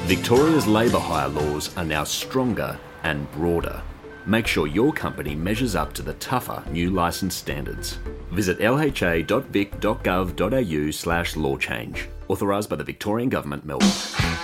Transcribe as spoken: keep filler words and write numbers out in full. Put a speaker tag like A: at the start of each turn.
A: Victoria's labour hire laws are now stronger and broader. Make sure your company measures up to the tougher new licence standards. Visit lha.vic.gov.au slash law change. Authorised by the Victorian Government, Melbourne.